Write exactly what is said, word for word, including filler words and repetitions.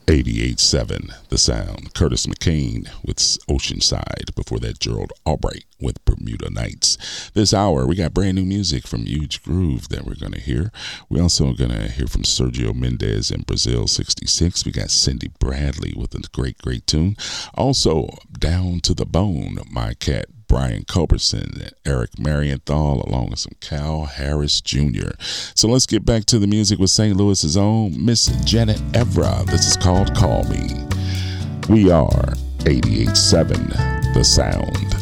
eighty-eight seven The Sound. Curtis McCain with Oceanside. Before that, Gerald Albright with Bermuda Nights. This hour, we got brand new music from Huge Groove that we're going to hear. We're also going to hear from Sergio Mendes in Brazil sixty-six. We got Cindy Bradley with a great, great tune. Also, Down to the Bone, My Cat Brian Culberson and Eric Marienthal, along with some Cal Harris Junior So let's get back to the music with Saint Louis's own Miss Janet Evra. This is called Call Me. We are eighty-eight seven The Sound.